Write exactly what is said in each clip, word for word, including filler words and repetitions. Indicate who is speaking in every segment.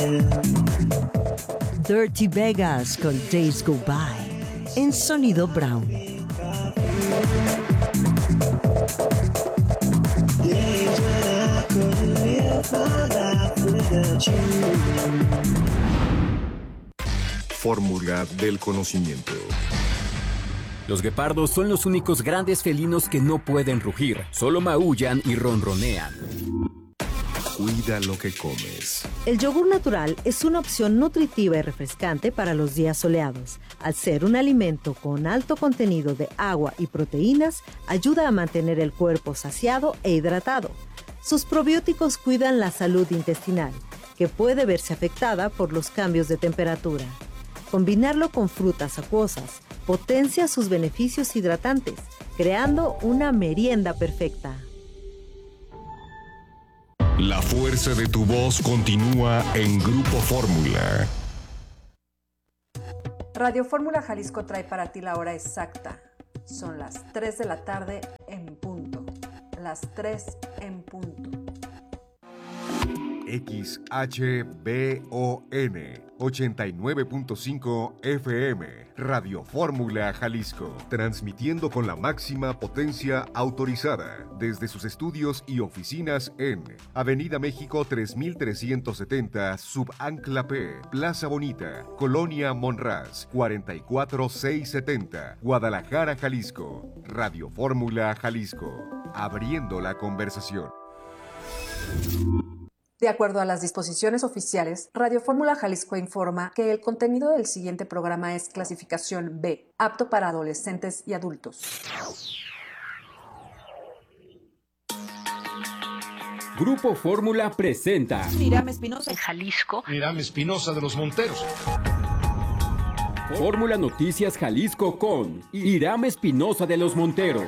Speaker 1: Dirty Vegas con Days Go By en Sonido Brown.
Speaker 2: Fórmula del conocimiento.
Speaker 3: Los guepardos son los únicos grandes felinos que no pueden rugir, solo maullan y ronronean.
Speaker 2: Cuida lo que comes.
Speaker 1: El yogur natural es una opción nutritiva y refrescante para los días soleados. Al ser un alimento con alto contenido de agua y proteínas, ayuda a mantener el cuerpo saciado e hidratado. Sus probióticos cuidan la salud intestinal, que puede verse afectada por los cambios de temperatura. Combinarlo con frutas acuosas potencia sus beneficios hidratantes, creando una merienda perfecta.
Speaker 2: La fuerza de tu voz continúa en Grupo Fórmula.
Speaker 4: Radio Fórmula Jalisco trae para ti la hora exacta. Son las tres de la tarde en punto. Las tres en punto.
Speaker 2: X H B O N ochenta y nueve punto cinco F M, Radio Fórmula Jalisco, transmitiendo con la máxima potencia autorizada desde sus estudios y oficinas en Avenida México tres mil trescientos setenta, Subancla P, Plaza Bonita, Colonia Monraz, cuarenta y cuatro mil seiscientos setenta, Guadalajara, Jalisco. Radio Fórmula Jalisco, abriendo la conversación.
Speaker 4: De acuerdo a las disposiciones oficiales, Radio Fórmula Jalisco informa que el contenido del siguiente programa es clasificación B, apto para adolescentes y adultos.
Speaker 3: Grupo Fórmula presenta
Speaker 5: Irame Espinosa de Jalisco.
Speaker 6: Irame Espinosa de los Monteros.
Speaker 3: Fórmula Noticias Jalisco con Irame Espinosa de los Monteros.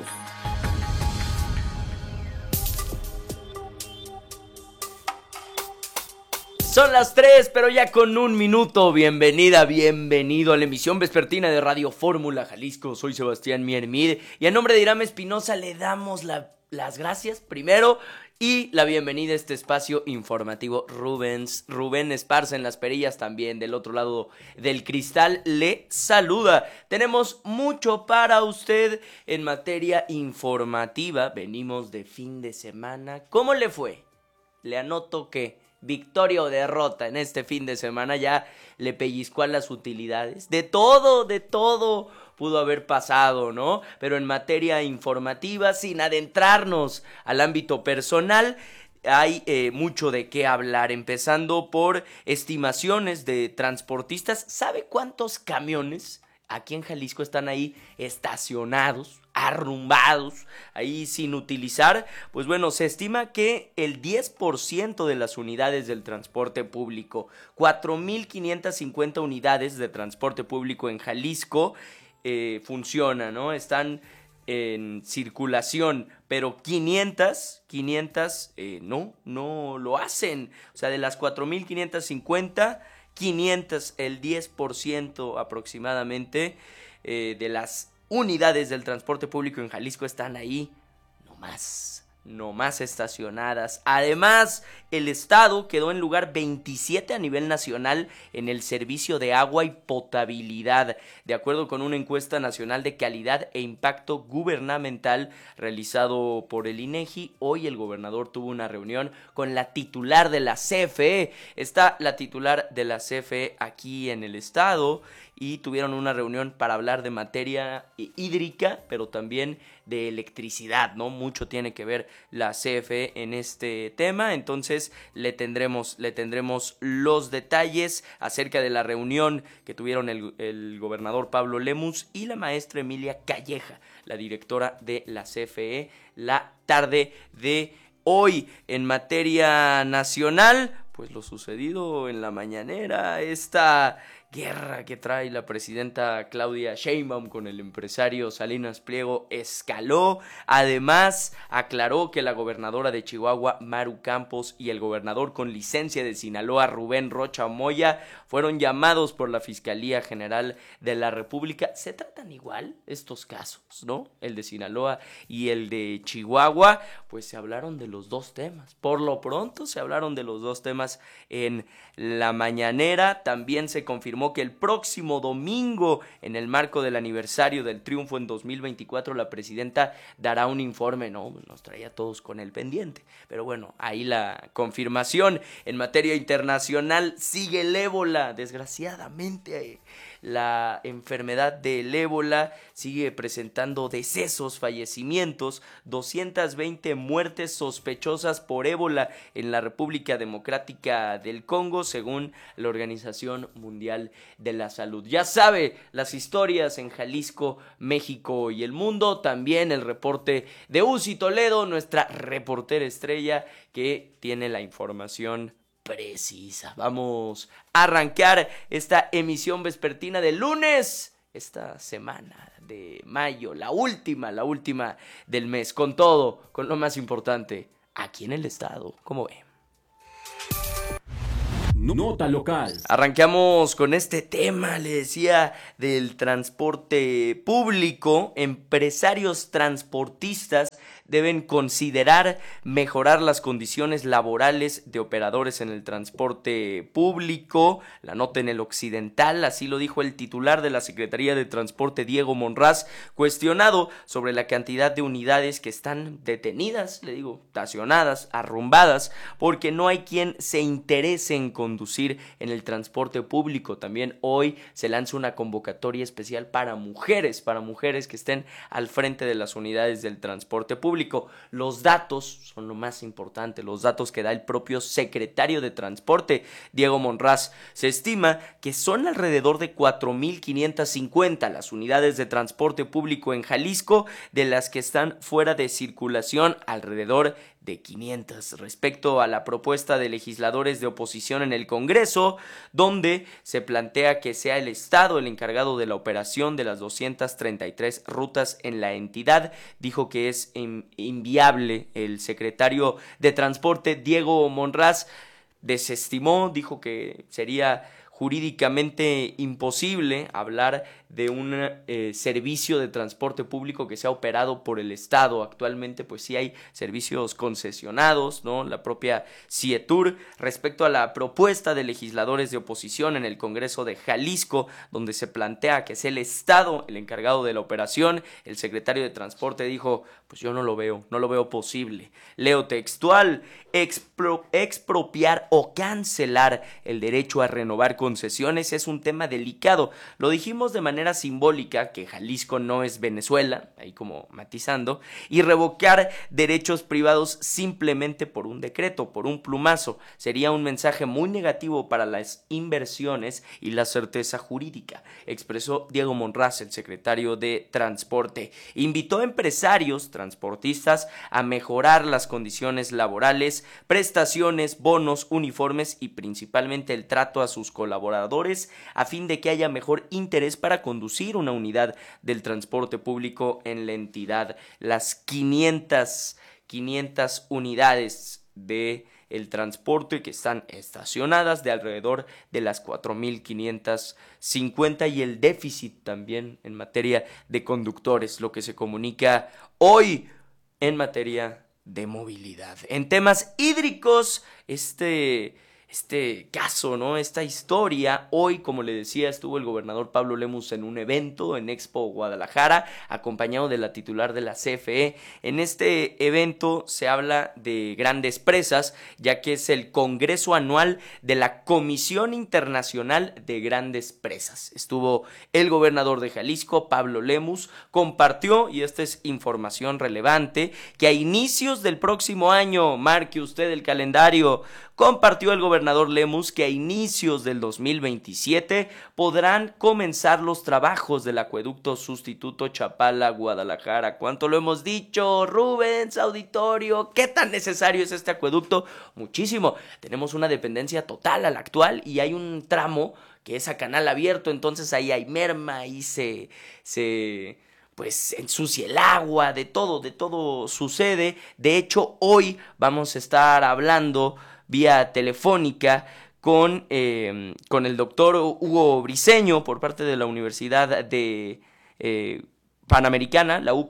Speaker 7: Son las tres, pero ya con un minuto. Bienvenida, bienvenido a la emisión vespertina de Radio Fórmula Jalisco. Soy Sebastián Miermid y en nombre de Irame Espinosa le damos la, las gracias primero y la bienvenida a este espacio informativo. Rubens, Rubén Esparza en las perillas también del otro lado del cristal le saluda. Tenemos mucho para usted en materia informativa. Venimos de fin de semana. ¿Cómo le fue? Le anoto que victoria o derrota en este fin de semana, ya le pellizcó a las utilidades. De todo, de todo pudo haber pasado, ¿no? Pero en materia informativa, sin adentrarnos al ámbito personal, hay eh, mucho de qué hablar, empezando por estimaciones de transportistas. ¿Sabe cuántos camiones aquí en Jalisco están ahí estacionados, arrumbados, ahí sin utilizar? Pues bueno, se estima que el diez por ciento de las unidades del transporte público, cuatro mil quinientas cincuenta unidades de transporte público en Jalisco eh, funcionan, ¿no? Están en circulación, pero quinientas, quinientas eh, no, no lo hacen. O sea, de las cuatro mil quinientas cincuenta, quinientas, el diez por ciento aproximadamente eh, de las unidades del transporte público en Jalisco están ahí, no más, no más estacionadas. Además, el estado quedó en lugar veintisiete a nivel nacional en el servicio de agua y potabilidad, de acuerdo con una encuesta nacional de calidad e impacto gubernamental realizado por el INEGI. Hoy el gobernador tuvo una reunión con la titular de la C F E. Está la titular de la C F E aquí en el estado y tuvieron una reunión para hablar de materia hídrica, pero también de electricidad, ¿no? Mucho tiene que ver la C F E en este tema, entonces le tendremos, le tendremos los detalles acerca de la reunión que tuvieron el, el gobernador Pablo Lemus y la maestra Emilia Calleja, la directora de la C F E, la tarde de hoy. En materia nacional, pues lo sucedido en la mañanera, esta guerra que trae la presidenta Claudia Sheinbaum con el empresario Salinas Pliego escaló. Además, aclaró que la gobernadora de Chihuahua, Maru Campos, y el gobernador con licencia de Sinaloa, Rubén Rocha Moya, fueron llamados por la Fiscalía General de la República. Se tratan igual estos casos, ¿no? El de Sinaloa y el de Chihuahua, pues se hablaron de los dos temas. Por lo pronto se hablaron de los dos temas temas en la mañanera. También se confirmó que el próximo domingo, en el marco del aniversario del triunfo en dos mil veinticuatro, la presidenta dará un informe, ¿no? Nos traía a todos con el pendiente. Pero bueno, ahí la confirmación. En materia internacional sigue el ébola. Desgraciadamente, la enfermedad del ébola sigue presentando decesos, fallecimientos, doscientas veinte muertes sospechosas por ébola en la República Democrática del Congo, según la Organización Mundial de la Salud. Ya sabe, las historias en Jalisco, México y el mundo. También el reporte de Uzi Toledo, nuestra reportera estrella, que tiene la información precisa. Vamos a arrancar esta emisión vespertina de lunes, esta semana de mayo, la última, la última del mes, con todo, con lo más importante, aquí en el estado. ¿Cómo ve?
Speaker 3: Nota local.
Speaker 7: Arranquemos con este tema, le decía, del transporte público. Empresarios transportistas deben considerar mejorar las condiciones laborales de operadores en el transporte público. La nota en el Occidental, así lo dijo el titular de la Secretaría de Transporte, Diego Monraz, cuestionado sobre la cantidad de unidades que están detenidas, le digo, estacionadas, arrumbadas, porque no hay quien se interese en conducir en el transporte público. También hoy se lanza una convocatoria especial para mujeres, para mujeres que estén al frente de las unidades del transporte público. Los datos son lo más importante, los datos que da el propio secretario de Transporte, Diego Monraz. Se estima que son alrededor de cuatro mil quinientas cincuenta las unidades de transporte público en Jalisco, de las que están fuera de circulación alrededor de quinientas. Respecto a la propuesta de legisladores de oposición en el Congreso, donde se plantea que sea el Estado el encargado de la operación de las doscientas treinta y tres rutas en la entidad, dijo que es in- inviable. El secretario de Transporte, Diego Monraz, desestimó, dijo que sería jurídicamente imposible hablar de un eh, servicio de transporte público que sea operado por el Estado. Actualmente pues sí hay servicios concesionados, ¿no? La propia CIETUR. Respecto a la propuesta de legisladores de oposición en el Congreso de Jalisco, donde se plantea que es el Estado el encargado de la operación, el secretario de Transporte dijo, pues yo no lo veo, no lo veo posible. Leo textual: expro- expropiar o cancelar el derecho a renovar concesiones es un tema delicado. Lo dijimos de manera simbólica, que Jalisco no es Venezuela, ahí como matizando, y revocar derechos privados simplemente por un decreto, por un plumazo, sería un mensaje muy negativo para las inversiones y la certeza jurídica, expresó Diego Monraz, el secretario de Transporte. Invitó a empresarios transportistas a mejorar las condiciones laborales, prestaciones, bonos, uniformes y principalmente el trato a sus colaboradores, a fin de que haya mejor interés para conducir una unidad del transporte público en la entidad. Las quinientas, quinientas unidades de el transporte que están estacionadas, de alrededor de las cuatro mil quinientas cincuenta, y el déficit también en materia de conductores, lo que se comunica hoy en materia de movilidad. En temas hídricos, este... Este caso, ¿no? Esta historia, hoy, como le decía, estuvo el gobernador Pablo Lemus en un evento en Expo Guadalajara, acompañado de la titular de la C F E. En este evento se habla de grandes presas, ya que es el congreso anual de la Comisión Internacional de Grandes Presas. Estuvo el gobernador de Jalisco, Pablo Lemus, compartió, y esta es información relevante, que a inicios del próximo año, marque usted el calendario, compartió el gobernador Lemus que a inicios del dos mil veintisiete podrán comenzar los trabajos del acueducto sustituto Chapala-Guadalajara. ¿Cuánto lo hemos dicho, Rubens, auditorio? ¿Qué tan necesario es este acueducto? Muchísimo. Tenemos una dependencia total al actual y hay un tramo que es a canal abierto, entonces ahí hay merma, ahí se... se pues ensucia el agua, de todo, de todo sucede. De hecho, hoy vamos a estar hablando vía telefónica con, eh, con el doctor Hugo Briceño por parte de la Universidad de eh, Panamericana, la U P,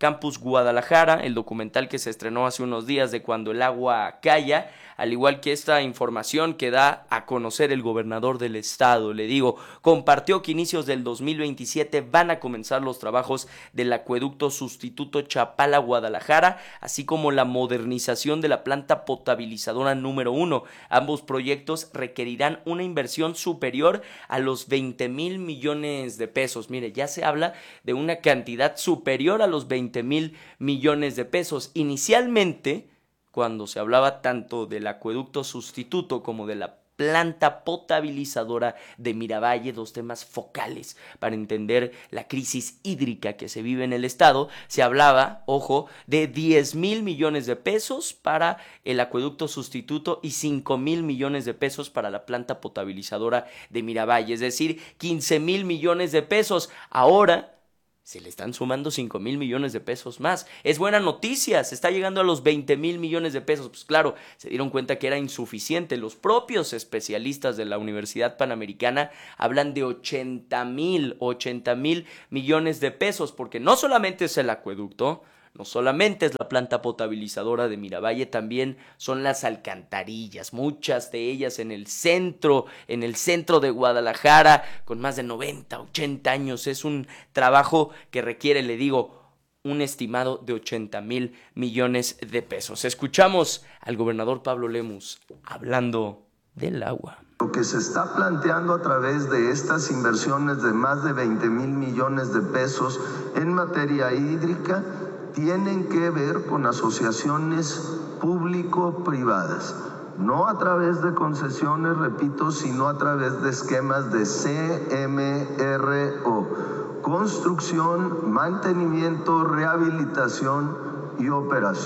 Speaker 7: Campus Guadalajara, el documental que se estrenó hace unos días de Cuando el agua calla, al igual que esta información que da a conocer el gobernador del estado. Le digo, compartió que inicios del dos mil veintisiete van a comenzar los trabajos del acueducto sustituto Chapala-Guadalajara, así como la modernización de la planta potabilizadora número uno. Ambos proyectos requerirán una inversión superior a los veinte mil millones de pesos. Mire, ya se habla de una cantidad superior a los veinte mil millones de pesos. Inicialmente, cuando se hablaba tanto del acueducto sustituto como de la planta potabilizadora de Miravalle, dos temas focales para entender la crisis hídrica que se vive en el estado, se hablaba, ojo, de diez mil millones de pesos para el acueducto sustituto y cinco mil millones de pesos para la planta potabilizadora de Miravalle, es decir, quince mil millones de pesos. Ahora se le están sumando cinco mil millones de pesos más. Es buena noticia, se está llegando a los veinte mil millones de pesos. Pues claro, se dieron cuenta que era insuficiente. Los propios especialistas de la Universidad Panamericana hablan de ochenta mil, ochenta mil millones de pesos, porque no solamente es el acueducto, no solamente es la planta potabilizadora de Miravalle, también son las alcantarillas, muchas de ellas en el centro, en el centro de Guadalajara, con más de noventa, ochenta años. Es un trabajo que requiere, le digo, un estimado de ochenta mil millones de pesos. Escuchamos al gobernador Pablo Lemus hablando del agua.
Speaker 8: Lo que se está planteando a través de estas inversiones de más de veinte mil millones de pesos en materia hídrica tienen que ver con asociaciones público-privadas, no a través de concesiones, repito, sino a través de esquemas de C M R O, construcción, mantenimiento, rehabilitación y operación.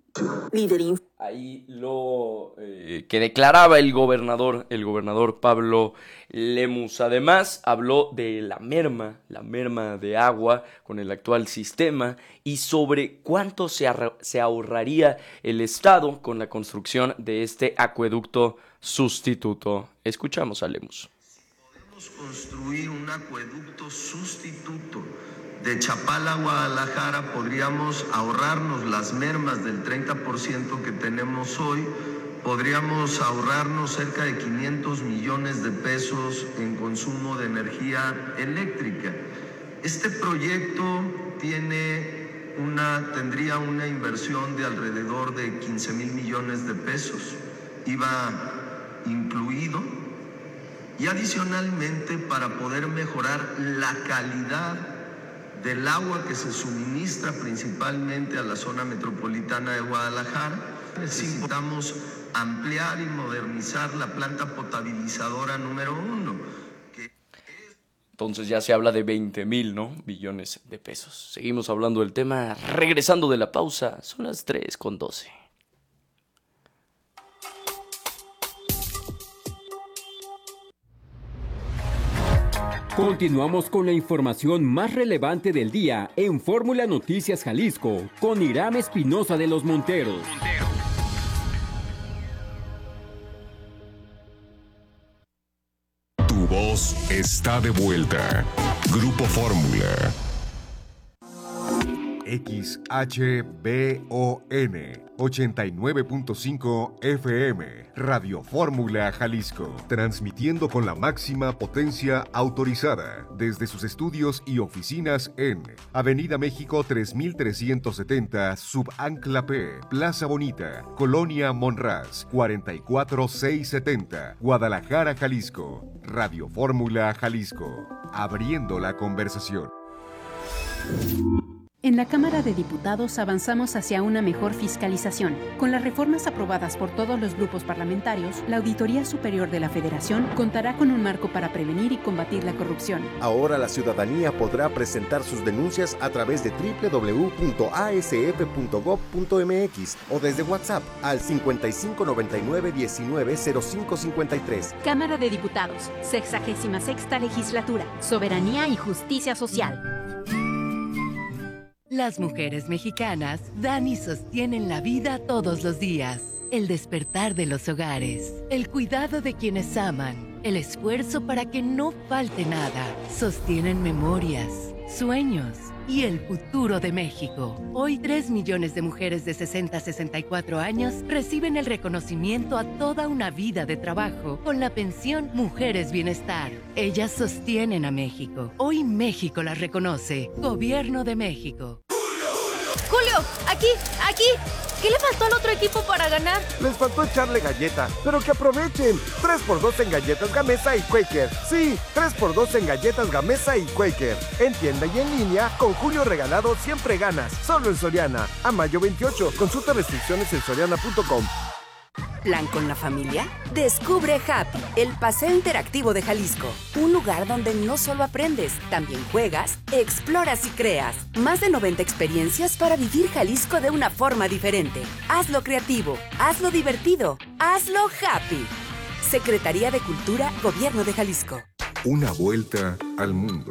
Speaker 7: Ahí lo eh, que declaraba el gobernador, el gobernador Pablo Lemus. Además, habló de la merma, la merma de agua con el actual sistema y sobre cuánto se, se ahorraría el Estado con la construcción de este acueducto sustituto. Escuchamos a Lemus.
Speaker 8: Si podemos construir un acueducto sustituto de Chapala a Guadalajara, podríamos ahorrarnos las mermas del treinta por ciento que tenemos hoy, podríamos ahorrarnos cerca de quinientos millones de pesos en consumo de energía eléctrica. Este proyecto tiene una, tendría una inversión de alrededor de quince mil millones de pesos, iba incluido, y adicionalmente para poder mejorar la calidad del agua que se suministra principalmente a la zona metropolitana de Guadalajara, necesitamos ampliar y modernizar la planta potabilizadora número uno. Que...
Speaker 7: Entonces ya se habla de veinte mil, ¿no? Billones de pesos. Seguimos hablando del tema, regresando de la pausa. Son las tres con doce.
Speaker 3: Continuamos con la información más relevante del día en Fórmula Noticias Jalisco con Hiram Espinosa de los Monteros.
Speaker 2: Tu voz está de vuelta. Grupo Fórmula. X H B O N ochenta y nueve punto cinco F M, Radio Fórmula Jalisco, transmitiendo con la máxima potencia autorizada desde sus estudios y oficinas en Avenida México tres mil trescientos setenta, Subancla P, Plaza Bonita, Colonia Monraz, cuarenta y cuatro mil seiscientos setenta, Guadalajara, Jalisco. Radio Fórmula Jalisco, abriendo la conversación.
Speaker 9: En la Cámara de Diputados avanzamos hacia una mejor fiscalización. Con las reformas aprobadas por todos los grupos parlamentarios, la Auditoría Superior de la Federación contará con un marco para prevenir y combatir la corrupción.
Speaker 10: Ahora la ciudadanía podrá presentar sus denuncias a través de doble u doble u doble u punto a s f punto gob punto m x o desde WhatsApp al cincuenta y cinco noventa y nueve diecinueve cero cinco cincuenta y tres.
Speaker 9: Cámara de Diputados, sexagésima sexta legislatura, soberanía y justicia social.
Speaker 11: Las mujeres mexicanas dan y sostienen la vida todos los días. El despertar de los hogares, el cuidado de quienes aman, el esfuerzo para que no falte nada. Sostienen memorias, sueños, y el futuro de México. Hoy tres millones de mujeres de sesenta a sesenta y cuatro años reciben el reconocimiento a toda una vida de trabajo con la pensión Mujeres Bienestar. Ellas sostienen a México. Hoy México las reconoce. Gobierno de México.
Speaker 12: Julio, aquí, aquí. ¿Qué le faltó al otro equipo para ganar?
Speaker 13: Les faltó echarle galleta, pero que aprovechen. tres por dos en galletas Gamesa y Quaker. Sí, tres por dos en galletas Gamesa y Quaker. En tienda y en línea, con Julio Regalado siempre ganas. Solo en Soriana. A mayo veintiocho. Consulta restricciones en soriana punto com.
Speaker 14: ¿Plan con la familia? Descubre Happy, el paseo interactivo de Jalisco. Un lugar donde no solo aprendes, también juegas, exploras y creas. Más de noventa experiencias para vivir Jalisco de una forma diferente. Hazlo creativo, hazlo divertido, hazlo happy. Secretaría de Cultura, Gobierno de Jalisco.
Speaker 2: Una vuelta al mundo.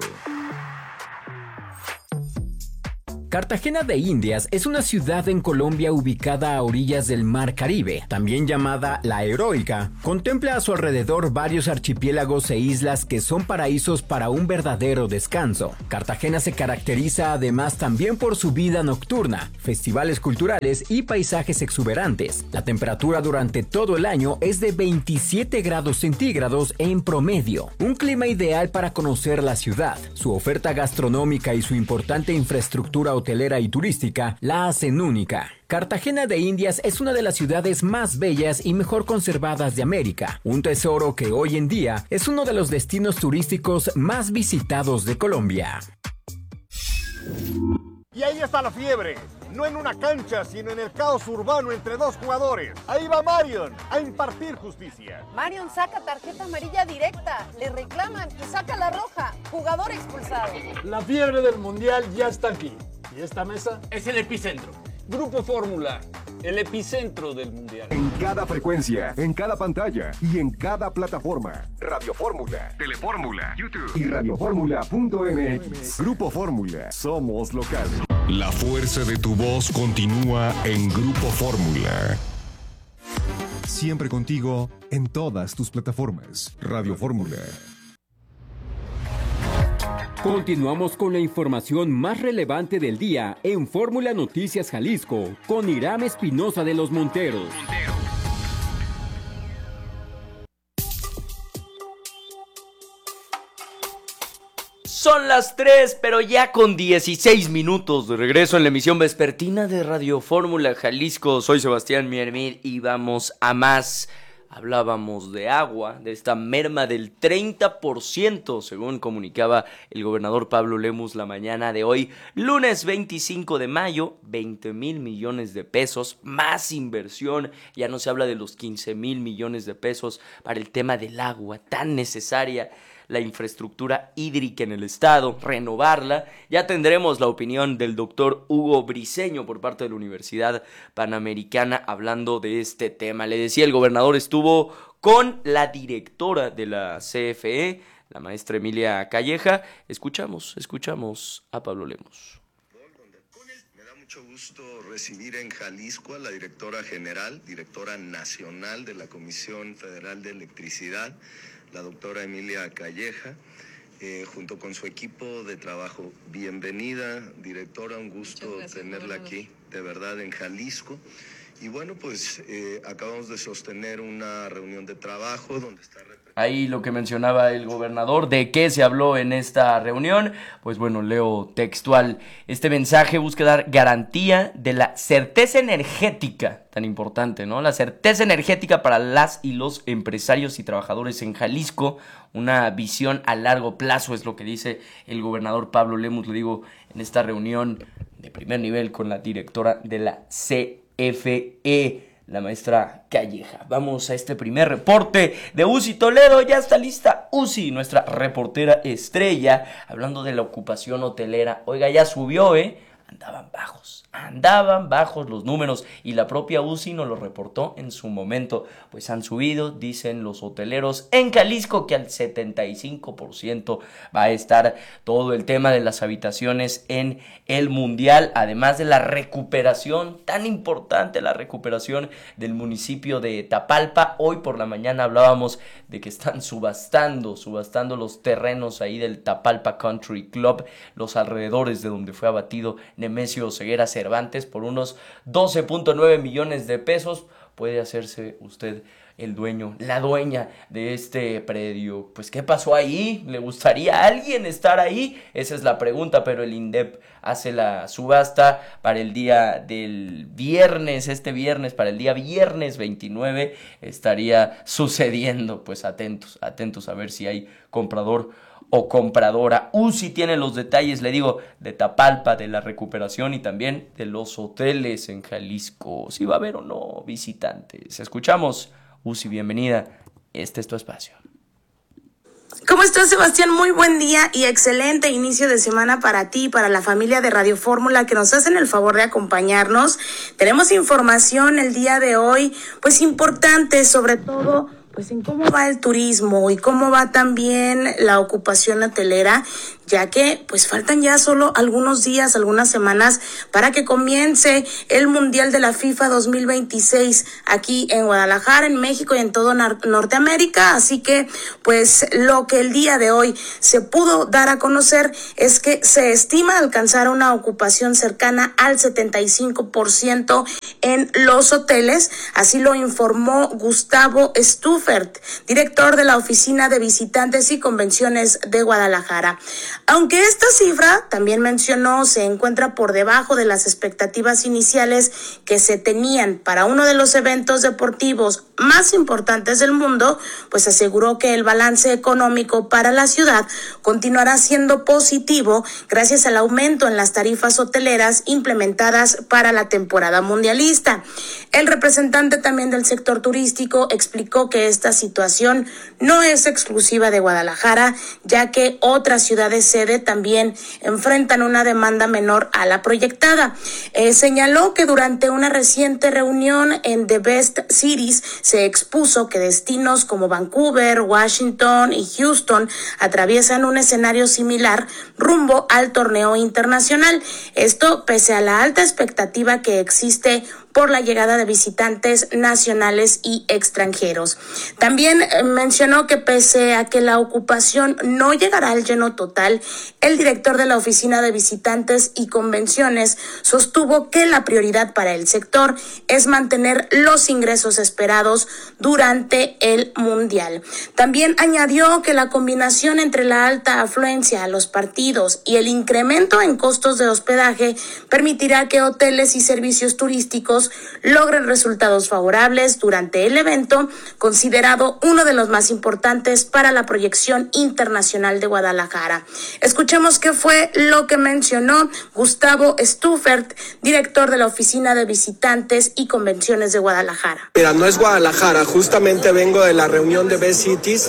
Speaker 3: Cartagena de Indias es una ciudad en Colombia ubicada a orillas del Mar Caribe, también llamada La Heroica. Contempla a su alrededor varios archipiélagos e islas que son paraísos para un verdadero descanso. Cartagena se caracteriza además también por su vida nocturna, festivales culturales y paisajes exuberantes. La temperatura durante todo el año es de veintisiete grados centígrados en promedio, un clima ideal para conocer la ciudad. Su oferta gastronómica y su importante infraestructura hotelera y turística la hacen única. Cartagena de Indias es una de las ciudades más bellas y mejor conservadas de América, un tesoro que hoy en día es uno de los destinos turísticos más visitados de Colombia.
Speaker 13: Y ahí está la fiebre, no en una cancha, sino en el caos urbano entre dos jugadores. Ahí va Marion a impartir justicia.
Speaker 12: Marion saca tarjeta amarilla directa, le reclaman y saca la roja. Jugador expulsado.
Speaker 15: La fiebre del mundial ya está aquí. ¿Y esta mesa?
Speaker 16: Es el epicentro.
Speaker 15: Grupo Fórmula, el epicentro del mundial.
Speaker 2: En cada frecuencia, en cada pantalla y en cada plataforma. Radio Fórmula, Telefórmula, YouTube y radiofórmula punto m x. Grupo Fórmula, somos local.
Speaker 6: La fuerza de tu voz continúa en Grupo Fórmula.
Speaker 2: Siempre contigo en todas tus plataformas. Radio Fórmula.
Speaker 3: Continuamos con la información más relevante del día en Fórmula Noticias Jalisco con Iram Espinosa de los Monteros.
Speaker 7: Son las tres, pero ya con dieciséis minutos de regreso en la emisión vespertina de Radio Fórmula Jalisco. Soy Sebastián Miermid y vamos a más. Hablábamos de agua, de esta merma del treinta por ciento, según comunicaba el gobernador Pablo Lemus la mañana de hoy, lunes veinticinco de mayo, veinte mil millones de pesos, más inversión, ya no se habla de los quince mil millones de pesos para el tema del agua tan necesaria, la infraestructura hídrica en el estado, renovarla. Ya tendremos la opinión del doctor Hugo Briceño por parte de la Universidad Panamericana hablando de este tema. Le decía, el gobernador estuvo con la directora de la C F E, la maestra Emilia Calleja. Escuchamos, escuchamos a Pablo Lemus.
Speaker 8: Me da mucho gusto recibir en Jalisco a la directora general, directora nacional de la Comisión Federal de Electricidad, la doctora Emilia Calleja, eh, junto con su equipo de trabajo. Bienvenida, directora, un gusto gracias, tenerla gobernador. Aquí, de verdad, en Jalisco. Y bueno, pues eh, acabamos de sostener una reunión de trabajo donde está...
Speaker 7: Ahí lo que mencionaba el gobernador, ¿de qué se habló en esta reunión? Pues bueno, leo textual. Este mensaje busca dar garantía de la certeza energética, tan importante, ¿no? La certeza energética para las y los empresarios y trabajadores en Jalisco. Una visión a largo plazo es lo que dice el gobernador Pablo Lemus, le digo, en esta reunión de primer nivel con la directora de la C F E, la maestra Calleja. Vamos a este primer reporte de Uzi Toledo. Ya está lista Uzi, nuestra reportera estrella, hablando de la ocupación hotelera. Oiga, ya subió, ¿eh? Andaban bajos, andaban bajos los números y la propia U C I nos lo reportó en su momento, pues han subido, dicen los hoteleros en Jalisco, que al setenta y cinco por ciento va a estar todo el tema de las habitaciones en el Mundial, además de la recuperación, tan importante la recuperación del municipio de Tapalpa. Hoy por la mañana hablábamos de que están subastando, subastando los terrenos ahí del Tapalpa Country Club, los alrededores de donde fue abatido Nemesio Ceguera Cervantes, por unos doce punto nueve millones de pesos. Puede hacerse usted el dueño, la dueña de este predio. Pues, ¿qué pasó ahí? ¿Le gustaría a alguien estar ahí? Esa es la pregunta, pero el INDEP hace la subasta para el día del viernes, este viernes, para el día viernes veintinueve estaría sucediendo. Pues atentos, atentos a ver si hay comprador o compradora. U C I tiene los detalles, le digo, de Tapalpa, de la recuperación y también de los hoteles en Jalisco, si va a haber o no visitantes. Escuchamos, U C I, bienvenida, este es tu espacio.
Speaker 16: ¿Cómo estás, Sebastián? Muy buen día y excelente inicio de semana para ti y para la familia de Radio Fórmula que nos hacen el favor de acompañarnos. Tenemos información el día de hoy, pues importante, sobre todo pues en cómo va el turismo y cómo va también la ocupación hotelera, ya que pues faltan ya solo algunos días, algunas semanas para que comience el Mundial de la FIFA dos mil veintiséis aquí en Guadalajara, en México y en todo Norteamérica. Así que pues lo que el día de hoy se pudo dar a conocer es que se estima alcanzar una ocupación cercana al setenta y cinco por ciento en los hoteles, así lo informó Gustavo Stuffert, director de la Oficina de Visitantes y Convenciones de Guadalajara. Aunque esta cifra, también mencionó, se encuentra por debajo de las expectativas iniciales que se tenían para uno de los eventos deportivos más importantes del mundo, pues aseguró que el balance económico para la ciudad continuará siendo positivo gracias al aumento en las tarifas hoteleras implementadas para la temporada mundialista. El representante también del sector turístico explicó que esta situación no es exclusiva de Guadalajara, ya que otras ciudades sede también enfrentan una demanda menor a la proyectada. Eh, señaló que durante una reciente reunión en The Best Cities se expuso que destinos como Vancouver, Washington y Houston atraviesan un escenario similar rumbo al torneo internacional. Esto pese a la alta expectativa que existe por la llegada de visitantes nacionales y extranjeros. También mencionó que pese a que la ocupación no llegará al lleno total, el director de la Oficina de Visitantes y Convenciones sostuvo que la prioridad para el sector es mantener los ingresos esperados durante el Mundial. También añadió que la combinación entre la alta afluencia a los partidos y el incremento en costos de hospedaje permitirá que hoteles y servicios turísticos logren resultados favorables durante el evento, considerado uno de los más importantes para la proyección internacional de Guadalajara. Escuchemos qué fue lo que mencionó Gustavo Stuffert, director de la Oficina de Visitantes y Convenciones de Guadalajara.
Speaker 17: Mira, no es Guadalajara, justamente vengo de la reunión de Best Cities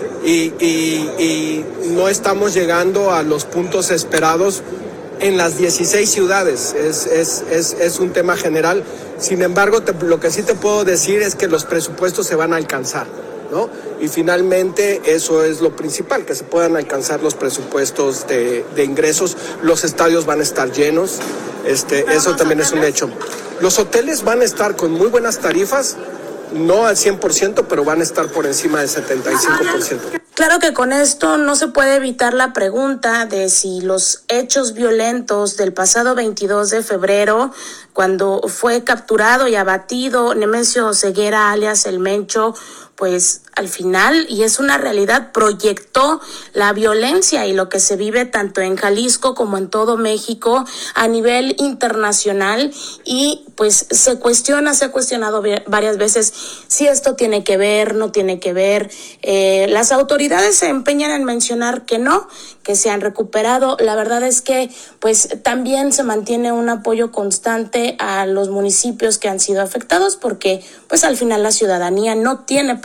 Speaker 17: y, y, y no estamos llegando a los puntos esperados en las dieciséis ciudades, es, es, es, es un tema general. Sin embargo, te, lo que sí te puedo decir es que los presupuestos se van a alcanzar, ¿no? Y finalmente eso es lo principal, que se puedan alcanzar los presupuestos de, de ingresos. Los estadios van a estar llenos, este, eso también es un hecho. Los hoteles van a estar con muy buenas tarifas, no al cien por ciento, pero van a estar por encima del setenta y cinco por ciento.
Speaker 16: Claro que con esto no se puede evitar la pregunta de si los hechos violentos del pasado veintidós de febrero, cuando fue capturado y abatido Nemesio Ceguera alias El Mencho, pues al final, y es una realidad, proyectó la violencia y lo que se vive tanto en Jalisco como en todo México a nivel internacional, y pues se cuestiona, se ha cuestionado varias veces si esto tiene que ver, no tiene que ver. Eh, las autoridades se empeñan en mencionar que no, que se han recuperado. La verdad es que pues también se mantiene un apoyo constante a los municipios que han sido afectados, porque pues al final la ciudadanía no tiene para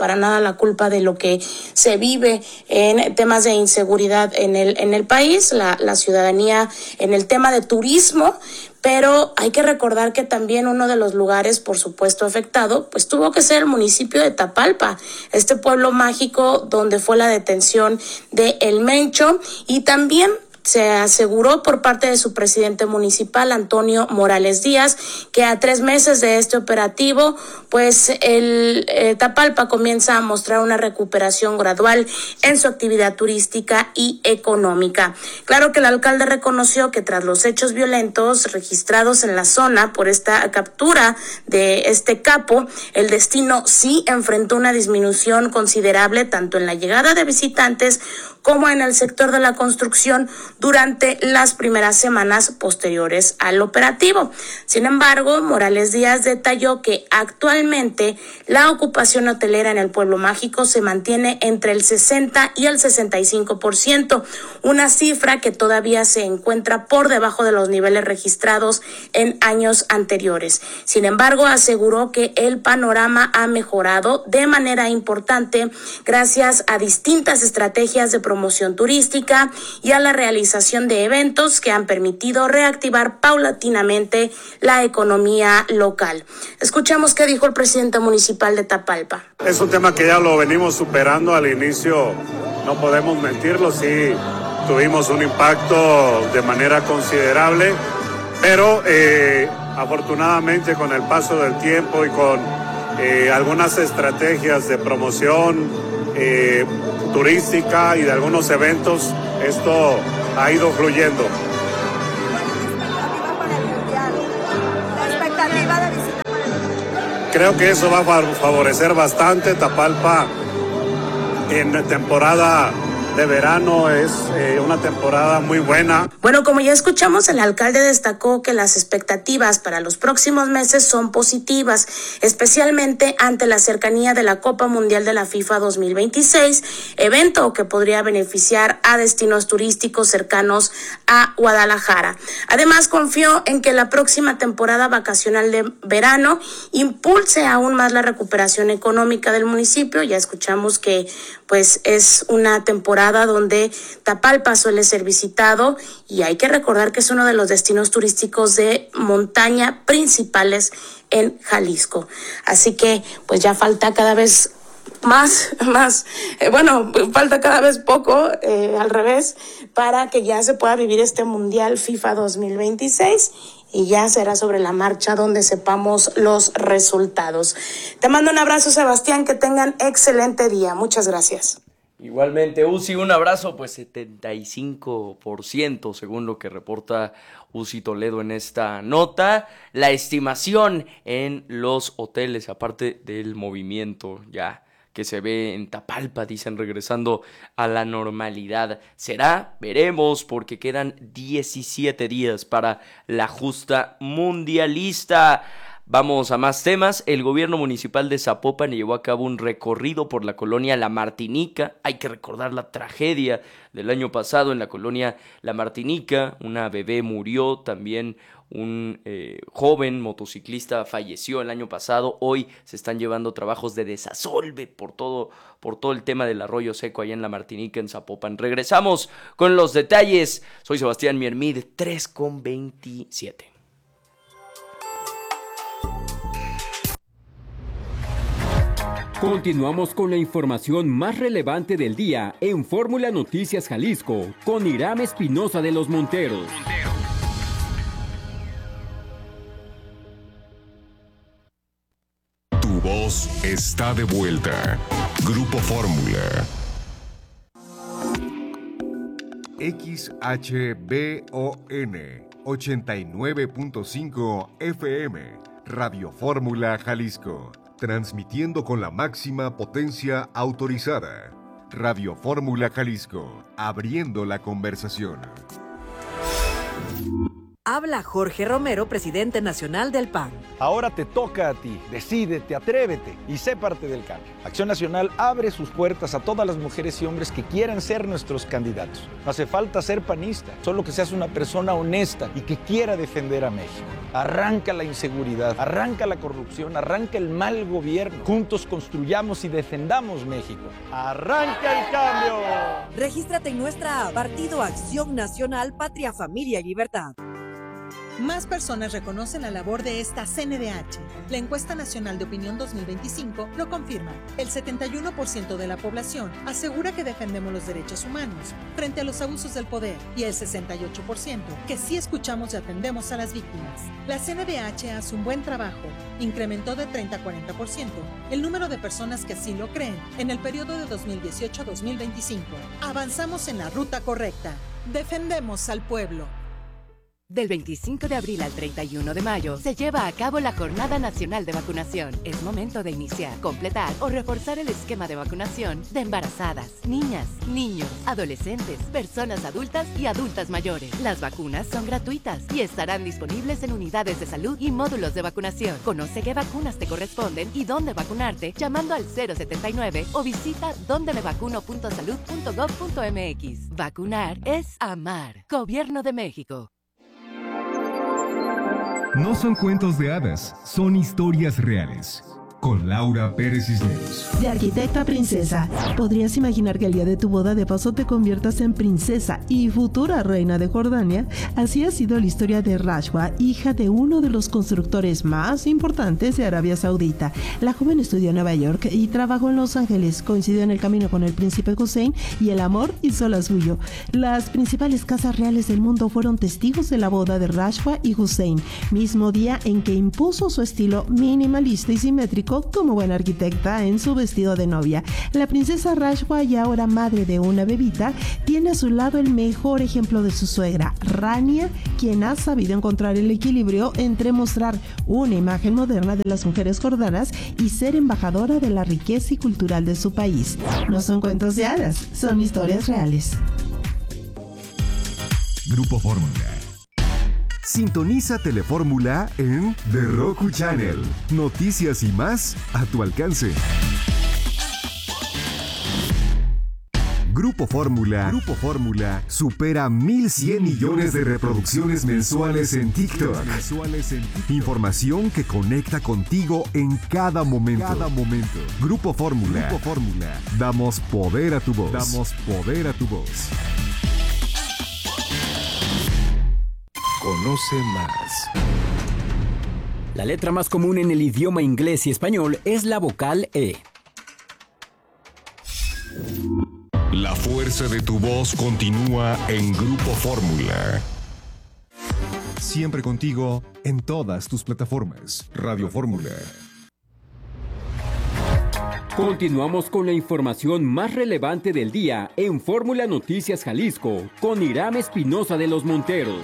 Speaker 16: para nada la culpa de lo que se vive en temas de inseguridad en el, en el país, la, la ciudadanía en el tema de turismo. Pero hay que recordar que también uno de los lugares, por supuesto, afectado, pues tuvo que ser el municipio de Tapalpa, este pueblo mágico donde fue la detención de El Mencho, y también se aseguró por parte de su presidente municipal, Antonio Morales Díaz, que a tres meses de este operativo, pues el eh, Tapalpa comienza a mostrar una recuperación gradual en su actividad turística y económica. Claro que el alcalde reconoció que tras los hechos violentos registrados en la zona por esta captura de este capo, el destino sí enfrentó una disminución considerable tanto en la llegada de visitantes como en el sector de la construcción durante las primeras semanas posteriores al operativo. Sin embargo, Morales Díaz detalló que actualmente la ocupación hotelera en el pueblo mágico se mantiene entre el sesenta y el sesenta y cinco por ciento, una cifra que todavía se encuentra por debajo de los niveles registrados en años anteriores. Sin embargo, aseguró que el panorama ha mejorado de manera importante gracias a distintas estrategias de promoción promoción turística y a la realización de eventos que han permitido reactivar paulatinamente la economía local. Escuchamos qué dijo el presidente municipal de Tapalpa.
Speaker 18: Es un tema que ya lo venimos superando al inicio, no podemos mentirlo, sí tuvimos un impacto de manera considerable, pero eh, afortunadamente con el paso del tiempo y con eh, algunas estrategias de promoción eh, turística y de algunos eventos, esto ha ido fluyendo.
Speaker 12: La expectativa de visita para el mundial.
Speaker 18: Creo que eso va a favorecer bastante. Tapalpa en temporada de verano es eh, una temporada muy buena.
Speaker 16: Bueno, como ya escuchamos, el alcalde destacó que las expectativas para los próximos meses son positivas, especialmente ante la cercanía de la Copa Mundial de la FIFA dos mil veintiséis, evento que podría beneficiar a destinos turísticos cercanos a Guadalajara. Además, confió en que la próxima temporada vacacional de verano impulse aún más la recuperación económica del municipio. Ya escuchamos que pues es una temporada donde Tapalpa suele ser visitado y hay que recordar que es uno de los destinos turísticos de montaña principales en Jalisco. Así que pues ya falta cada vez más, más, eh, bueno, falta cada vez poco, eh, al revés, para que ya se pueda vivir este Mundial FIFA dos mil veintiséis. Y ya será sobre la marcha donde sepamos los resultados. Te mando un abrazo, Sebastián, que tengan excelente día. Muchas gracias.
Speaker 7: Igualmente, Uzi, un abrazo, pues setenta y cinco por ciento según lo que reporta Uzi Toledo en esta nota. La estimación en los hoteles, aparte del movimiento ya que se ve en Tapalpa, dicen, regresando a la normalidad. ¿Será? Veremos, porque quedan diecisiete días para la justa mundialista. Vamos a más temas. El gobierno municipal de Zapopan llevó a cabo un recorrido por la colonia La Martinica. Hay que recordar la tragedia del año pasado en la colonia La Martinica. Una bebé murió, también un eh, joven motociclista falleció el año pasado. Hoy se están llevando trabajos de desasolve por todo, por todo el tema del arroyo seco allá en La Martinica, en Zapopan. Regresamos con los detalles. Soy Sebastián Miermid, tres con veintisiete.
Speaker 3: Continuamos con la información más relevante del día en Fórmula Noticias Jalisco con Iram Espinosa de los Monteros.
Speaker 6: Tu voz está de vuelta. Grupo Fórmula.
Speaker 2: X H B O N ochenta y nueve punto cinco F M, Radio Fórmula Jalisco, transmitiendo con la máxima potencia autorizada. Radio Fórmula Jalisco, abriendo la conversación.
Speaker 19: Habla Jorge Romero, presidente nacional del P A N.
Speaker 20: Ahora te toca a ti. Decídete, atrévete y sé parte del cambio. Acción Nacional abre sus puertas a todas las mujeres y hombres que quieran ser nuestros candidatos. No hace falta ser panista, solo que seas una persona honesta y que quiera defender a México. Arranca la inseguridad, arranca la corrupción, arranca el mal gobierno. Juntos construyamos y defendamos México. ¡Arranca el cambio!
Speaker 19: Regístrate en nuestra app Partido Acción Nacional, Patria, Familia y Libertad.
Speaker 21: Más personas reconocen la labor de esta C N D H. La encuesta nacional de opinión dos mil veinticinco lo confirma. El setenta y uno por ciento de la población asegura que defendemos los derechos humanos frente a los abusos del poder y el sesenta y ocho por ciento que sí escuchamos y atendemos a las víctimas. La C N D H hace un buen trabajo. Incrementó de treinta a cuarenta por ciento el número de personas que así lo creen en el periodo de dos mil dieciocho a dos mil veinticinco. Avanzamos en la ruta correcta. Defendemos al pueblo.
Speaker 11: Del veinticinco de abril al treinta y uno de mayo se lleva a cabo la Jornada Nacional de Vacunación. Es momento de iniciar, completar o reforzar el esquema de vacunación de embarazadas, niñas, niños, adolescentes, personas adultas y adultas mayores. Las vacunas son gratuitas y estarán disponibles en unidades de salud y módulos de vacunación. Conoce qué vacunas te corresponden y dónde vacunarte llamando al cero setenta y nueve o visita donde me vacuno punto salud punto gov punto mx. Vacunar es amar. Gobierno de México.
Speaker 2: No son cuentos de hadas, son historias reales. Con Laura Pérez Cisneros.
Speaker 22: De arquitecta a princesa, ¿podrías imaginar que el día de tu boda de paso te conviertas en princesa y futura reina de Jordania? Así ha sido la historia de Rashwa, hija de uno de los constructores más importantes de Arabia Saudita. La joven estudió en Nueva York y trabajó en Los Ángeles, coincidió en el camino con el príncipe Hussein y el amor hizo la suyo. Las principales casas reales del mundo fueron testigos de la boda de Rashwa y Hussein, mismo día en que impuso su estilo minimalista y simétrico como buena arquitecta en su vestido de novia. La princesa Rashwa, y ahora madre de una bebita, tiene a su lado el mejor ejemplo de su suegra, Rania, quien ha sabido encontrar el equilibrio entre mostrar una imagen moderna de las mujeres jordanas y ser embajadora de la riqueza y cultural de su país. No son cuentos de hadas, son historias reales.
Speaker 2: Grupo Fórmula. Sintoniza Telefórmula en The Roku Channel. Noticias y más a tu alcance. Grupo Fórmula. Grupo Fórmula supera mil cien millones de reproducciones mensuales en TikTok. Información que conecta contigo en cada momento. Cada momento. Grupo Fórmula. Grupo Fórmula. Damos poder a tu voz. Damos poder a tu voz. Conoce más.
Speaker 3: La letra más común en el idioma inglés y español es la vocal E.
Speaker 6: La fuerza de tu voz continúa en Grupo Fórmula.
Speaker 2: Siempre contigo en todas tus plataformas. Radio Fórmula.
Speaker 3: Continuamos con la información más relevante del día en Fórmula Noticias Jalisco con Iram Espinosa de los Monteros.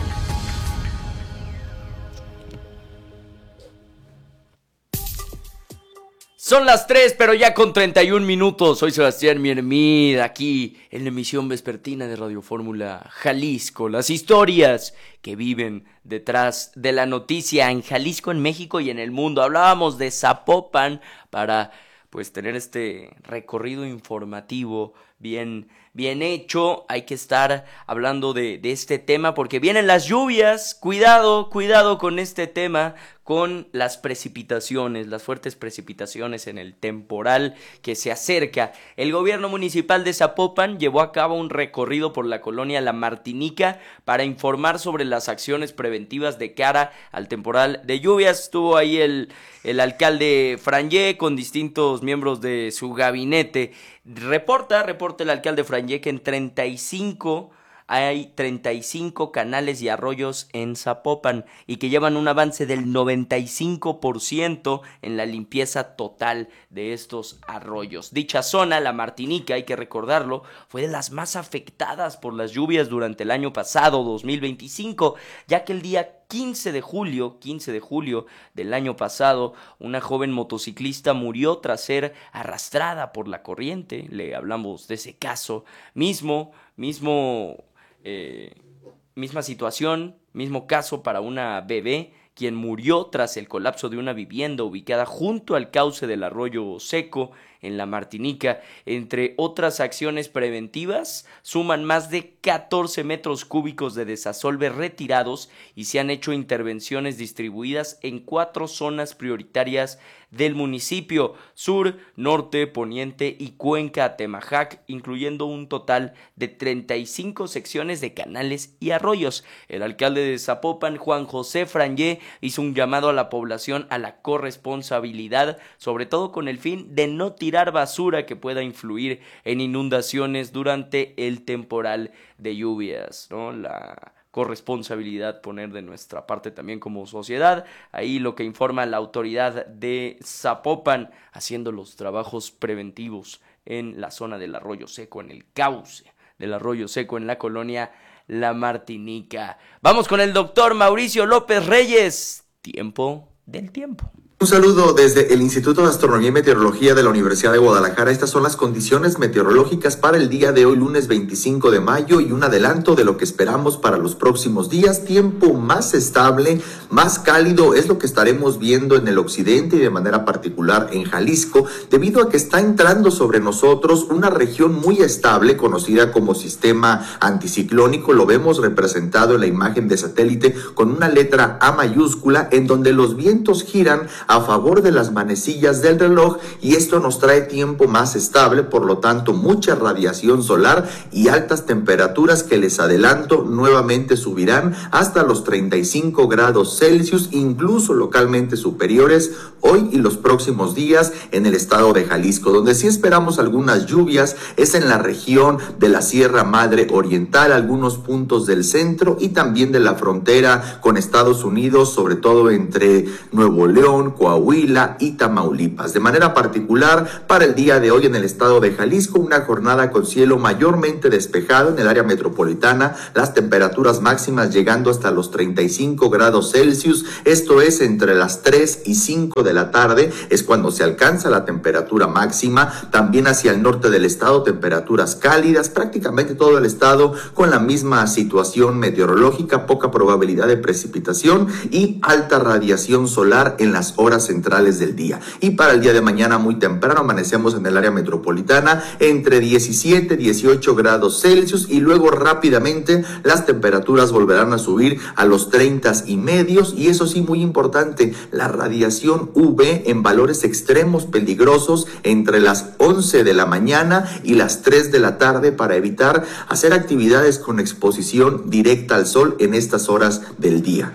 Speaker 7: Son las tres, pero ya con treinta y un minutos. Soy Sebastián Miermid, aquí en la emisión vespertina de Radio Fórmula Jalisco. Las historias que viven detrás de la noticia en Jalisco, en México y en el mundo. Hablábamos de Zapopan para pues tener este recorrido informativo bien, bien hecho. Hay que estar hablando de, de este tema porque vienen las lluvias. Cuidado, cuidado con este tema, con las precipitaciones, las fuertes precipitaciones en el temporal que se acerca. El gobierno municipal de Zapopan llevó a cabo un recorrido por la colonia La Martinica para informar sobre las acciones preventivas de cara al temporal de lluvias. Estuvo ahí el, el alcalde Frangé con distintos miembros de su gabinete. Reporta, reporta el alcalde Frangé que en treinta y cinco... hay treinta y cinco canales y arroyos en Zapopan y que llevan un avance del noventa y cinco por ciento en la limpieza total de estos arroyos. Dicha zona, La Martinica, hay que recordarlo, fue de las más afectadas por las lluvias durante el año pasado, dos mil veinticinco, ya que el día quince de julio, quince de julio del año pasado, una joven motociclista murió tras ser arrastrada por la corriente. Le hablamos de ese caso mismo, mismo... Eh, misma situación, Mismo caso para una bebé, quien murió tras el colapso de una vivienda ubicada junto al cauce del arroyo Seco en la Martinica. Entre otras acciones preventivas, suman más de catorce metros cúbicos de desasolve retirados y se han hecho intervenciones distribuidas en cuatro zonas prioritarias del municipio: sur, norte, poniente y cuenca Atemajac, incluyendo un total de treinta y cinco secciones de canales y arroyos. El alcalde de Zapopan, Juan José Frangé, hizo un llamado a la población a la corresponsabilidad, sobre todo con el fin de no tirar basura que pueda influir en inundaciones durante el temporal de lluvias, ¿no? La corresponsabilidad poner de nuestra parte también como sociedad. Ahí lo que informa la autoridad de Zapopan, haciendo los trabajos preventivos en la zona del arroyo Seco, en el cauce del arroyo Seco en la colonia La Martinica. Vamos con el doctor Mauricio López Reyes. Tiempo del tiempo.
Speaker 1: Un saludo desde el Instituto de Astronomía y Meteorología de la Universidad de Guadalajara. Estas son las condiciones meteorológicas para el día de hoy, lunes veinticinco de mayo, y un adelanto de lo que esperamos para los próximos días. Tiempo más estable, más cálido es lo que estaremos viendo en el occidente y de manera particular en Jalisco, debido a que está entrando sobre nosotros una región muy estable conocida como sistema anticiclónico. Lo vemos representado en la imagen de satélite con una letra A mayúscula, en donde los vientos giran a favor de las manecillas del reloj, y esto nos trae tiempo más estable, por lo tanto mucha radiación solar y altas temperaturas que, les adelanto, nuevamente subirán hasta los treinta y cinco grados Celsius, incluso localmente superiores hoy y los próximos días en el estado de Jalisco. Donde sí esperamos algunas lluvias es en la región de la Sierra Madre Oriental, algunos puntos del centro y también de la frontera con Estados Unidos, sobre todo entre Nuevo León, Coahuila y Tamaulipas. De manera particular, para el día de hoy en el estado de Jalisco, una jornada con cielo mayormente despejado en el área metropolitana, las temperaturas máximas llegando hasta los treinta y cinco grados Celsius, esto es entre las tres y cinco de la tarde, es cuando se alcanza la temperatura máxima. También hacia el norte del estado, temperaturas cálidas, prácticamente todo el estado con la misma situación meteorológica, poca probabilidad de precipitación y alta radiación solar en las horas centrales del día. Y para el día de mañana muy temprano amanecemos en el área metropolitana entre diecisiete y dieciocho grados Celsius, y luego rápidamente las temperaturas volverán a subir a los treinta y medios, y eso sí, muy importante, la radiación U V en valores extremos peligrosos entre las once de la mañana y las tres de la tarde, para evitar hacer actividades con exposición directa al sol en estas horas del día.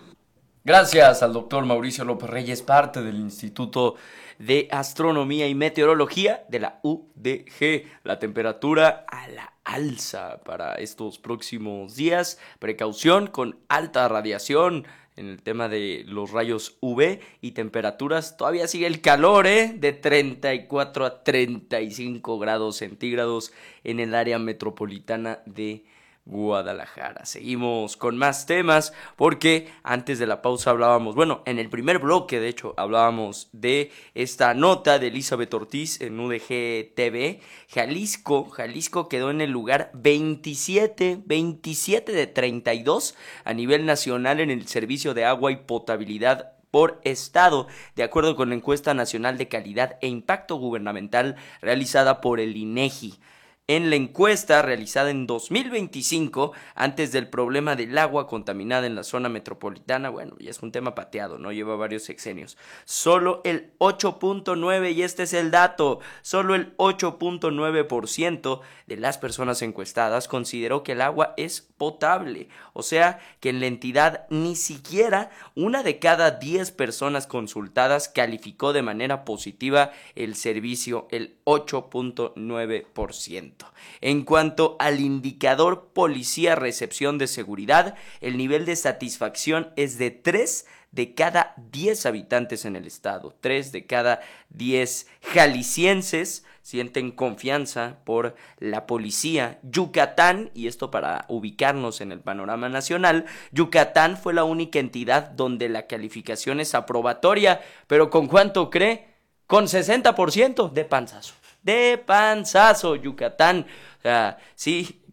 Speaker 7: Gracias al doctor Mauricio López Reyes, parte del Instituto de Astronomía y Meteorología de la U D G. La temperatura a la alza para estos próximos días. Precaución con alta radiación en el tema de los rayos U V y temperaturas. Todavía sigue el calor, ¿eh? De treinta y cuatro a treinta y cinco grados centígrados en el área metropolitana de Guadalajara. Seguimos con más temas, porque antes de la pausa hablábamos, bueno, en el primer bloque de hecho hablábamos de esta nota de Elizabeth Ortiz en U D G T V. Jalisco, Jalisco quedó en el lugar veintisiete, veintisiete de treinta y dos a nivel nacional en el servicio de agua y potabilidad por estado, de acuerdo con la encuesta nacional de calidad e impacto gubernamental realizada por el INEGI. En la encuesta realizada en dos mil veinticinco, antes del problema del agua contaminada en la zona metropolitana, bueno, ya es un tema pateado, ¿no? Lleva varios sexenios. Solo el ocho punto nueve, y este es el dato, solo el ocho punto nueve por ciento de las personas encuestadas consideró que el agua es potable. O sea, que en la entidad ni siquiera una de cada diez personas consultadas calificó de manera positiva el servicio, el ocho punto nueve por ciento. En cuanto al indicador policía-recepción de seguridad, el nivel de satisfacción es de tres de cada diez habitantes en el estado. tres de cada diez jaliscienses sienten confianza por la policía. Yucatán, y esto para ubicarnos en el panorama nacional, Yucatán fue la única entidad donde la calificación es aprobatoria, pero ¿con cuánto cree? Con sesenta por ciento de panzazo. De panzazo, Yucatán. O sea, sí,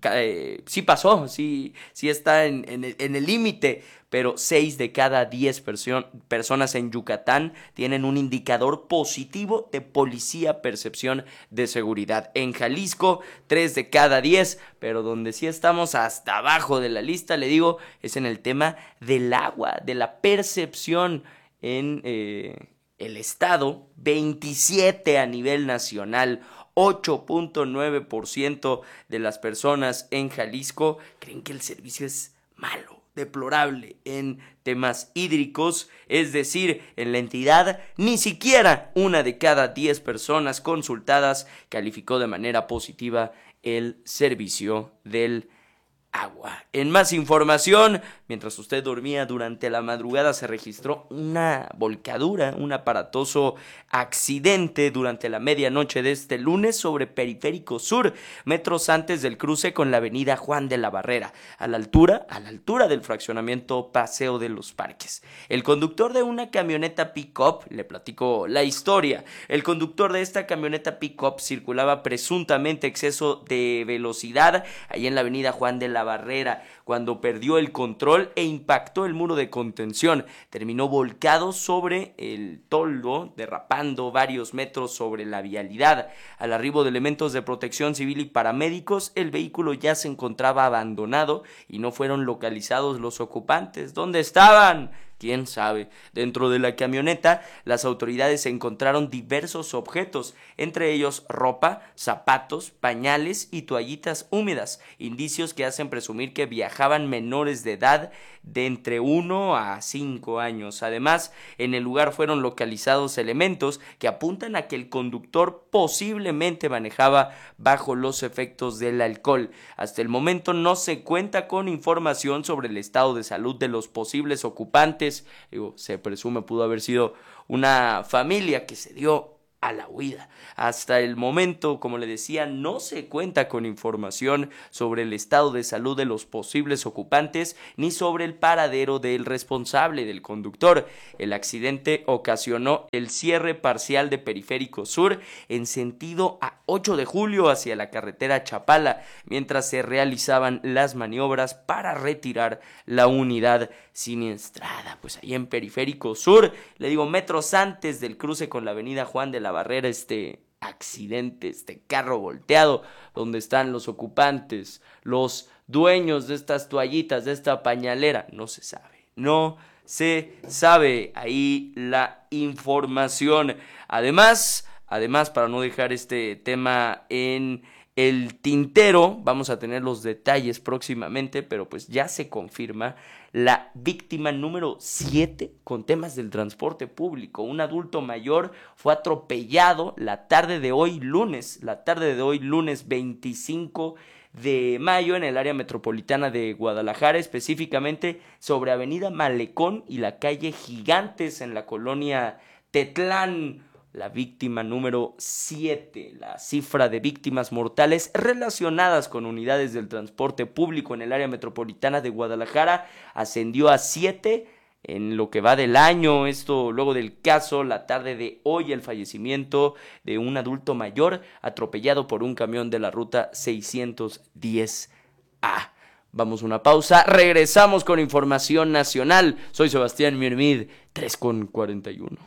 Speaker 7: eh, sí pasó, sí, sí está en, en el, en el límite, pero seis de cada diez perso- personas en Yucatán tienen un indicador positivo de policía percepción de seguridad. En Jalisco, tres de cada diez, pero donde sí estamos hasta abajo de la lista, le digo, es en el tema del agua, de la percepción en eh, el estado, veintisiete a nivel nacional. ocho punto nueve por ciento de las personas en Jalisco creen que el servicio es malo, deplorable en temas hídricos, es decir, en la entidad ni siquiera una de cada diez personas consultadas calificó de manera positiva el servicio del agua. En más información, mientras usted dormía durante la madrugada se registró una volcadura, un aparatoso accidente durante la medianoche de este lunes sobre Periférico Sur, metros antes del cruce con la avenida Juan de la Barrera, a la altura, a la altura del fraccionamiento Paseo de los Parques. El conductor de una camioneta pick-up, le platico la historia, el conductor de esta camioneta pick-up circulaba presuntamente exceso de velocidad ahí en la avenida Juan de la Barrera, cuando perdió el control e impactó el muro de contención. Terminó volcado sobre el toldo, derrapando varios metros sobre la vialidad. Al arribo de elementos de protección civil y paramédicos, el vehículo ya se encontraba abandonado y no fueron localizados los ocupantes. ¿Dónde estaban? ¿Quién sabe? Dentro de la camioneta, las autoridades encontraron diversos objetos, entre ellos ropa, zapatos, pañales y toallitas húmedas, indicios que hacen presumir que viajaban menores de edad de entre uno a cinco años. Además, en el lugar fueron localizados elementos que apuntan a que el conductor posiblemente manejaba bajo los efectos del alcohol. Hasta el momento no se cuenta con información sobre el estado de salud de los posibles ocupantes. Digo, se presume pudo haber sido una familia que se dio a la huida. Hasta el momento, como le decía, no se cuenta con información sobre el estado de salud de los posibles ocupantes ni sobre el paradero del responsable, del conductor. El accidente ocasionó el cierre parcial de Periférico Sur en sentido a ocho de julio hacia la carretera Chapala, mientras se realizaban las maniobras para retirar la unidad siniestrada. Pues ahí en Periférico Sur, le digo, metros antes del cruce con la avenida Juan de la Barrera, este accidente, este carro volteado, donde están los ocupantes, los dueños de estas toallitas, de esta pañalera, no se sabe, no se sabe ahí la información. Además, además, para no dejar este tema en el tintero, vamos a tener los detalles próximamente, pero pues ya se confirma la víctima número siete con temas del transporte público. Un adulto mayor fue atropellado la tarde de hoy lunes, la tarde de hoy lunes veinticinco de mayo en el área metropolitana de Guadalajara, específicamente sobre Avenida Malecón y la calle Gigantes en la colonia Tetlán. La víctima número siete, la cifra de víctimas mortales relacionadas con unidades del transporte público en el área metropolitana de Guadalajara ascendió a siete en lo que va del año. Esto luego del caso, la tarde de hoy, el fallecimiento de un adulto mayor atropellado por un camión de la ruta seiscientos diez A. Vamos a una pausa, regresamos con información nacional. Soy Sebastián Miermid, tres con cuarenta y uno.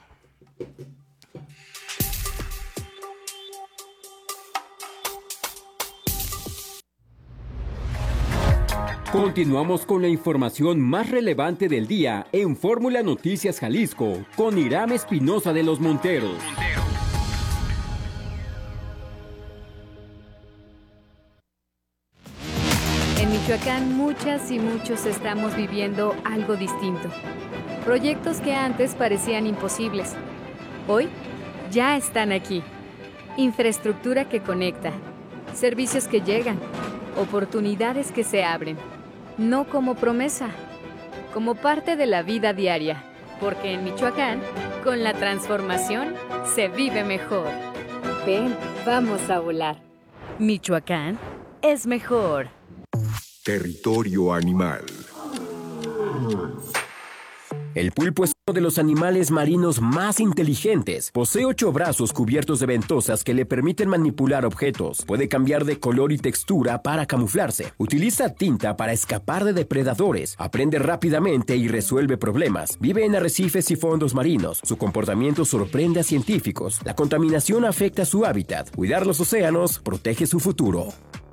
Speaker 3: Continuamos con la información más relevante del día en Fórmula Noticias Jalisco con Iram Espinosa de los Monteros.
Speaker 4: En Michoacán muchas y muchos estamos viviendo algo distinto. Proyectos que antes parecían imposibles, hoy ya están aquí. Infraestructura que conecta, servicios que llegan, oportunidades que se abren. No como promesa, como parte de la vida diaria, porque en Michoacán, con la transformación, se vive mejor. Ven, vamos a volar. Michoacán es mejor.
Speaker 2: Territorio animal.
Speaker 3: El pulpo es uno de los animales marinos más inteligentes. Posee ocho brazos cubiertos de ventosas que le permiten manipular objetos. Puede cambiar de color y textura para camuflarse. Utiliza tinta para escapar de depredadores. Aprende rápidamente y resuelve problemas. Vive en arrecifes y fondos marinos. Su comportamiento sorprende a científicos. La contaminación afecta su hábitat. Cuidar los océanos protege su futuro.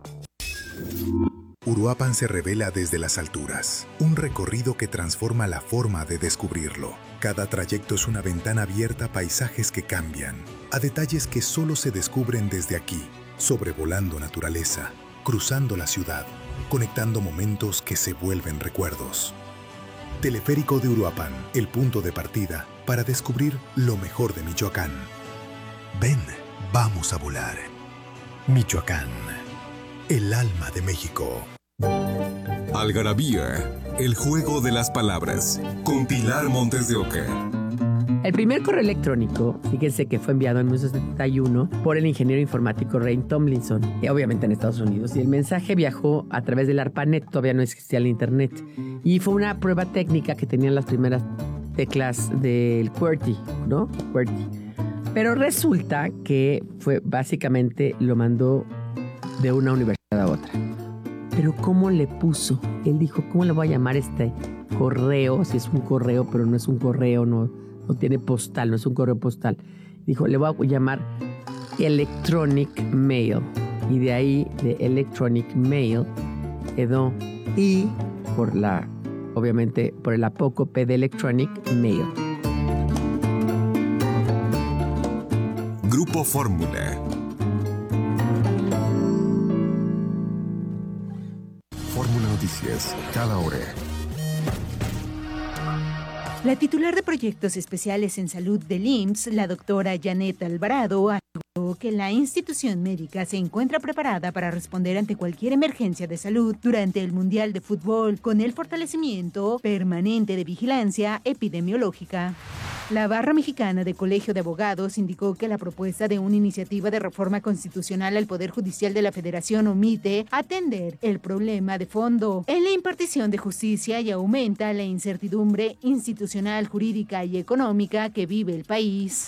Speaker 5: Uruapan se revela desde las alturas, un recorrido que transforma la forma de descubrirlo. Cada trayecto es una ventana abierta a paisajes que cambian, a detalles que solo se descubren desde aquí, sobrevolando naturaleza, cruzando la ciudad, conectando momentos que se vuelven recuerdos. Teleférico de Uruapan, el punto de partida para descubrir lo mejor de Michoacán. Ven, vamos a volar. Michoacán, el alma de México.
Speaker 6: Algarabía, el juego de las palabras, con Pilar Montes de Oca.
Speaker 10: El primer correo electrónico, fíjense que fue enviado en mil novecientos setenta y uno por el ingeniero informático Ray Tomlinson, y obviamente en Estados Unidos. Y el mensaje viajó a través del ARPANET, todavía no existía el internet. Y fue una prueba técnica que tenían las primeras teclas del QWERTY, ¿no? QWERTY. Pero resulta que fue básicamente lo mandó de una universidad a otra. Pero ¿cómo le puso? Él dijo, ¿cómo le voy a llamar este correo? Si es un correo, pero no es un correo, no, no tiene postal, no es un correo postal. Dijo, le voy a llamar Electronic Mail. Y de ahí, de Electronic Mail, quedó I por la, obviamente, por el apócope de Electronic Mail.
Speaker 6: Grupo Fórmula. Fórmula Noticias, cada hora.
Speaker 23: La titular de Proyectos Especiales en Salud del I M S S, la doctora Janet Alvarado, aseguró que la institución médica se encuentra preparada para responder ante cualquier emergencia de salud durante el Mundial de Fútbol, con el fortalecimiento permanente de vigilancia epidemiológica. La Barra Mexicana de Colegio de Abogados indicó que la propuesta de una iniciativa de reforma constitucional al Poder Judicial de la Federación omite atender el problema de fondo en la impartición de justicia y aumenta la incertidumbre institucional, jurídica y económica que vive el país.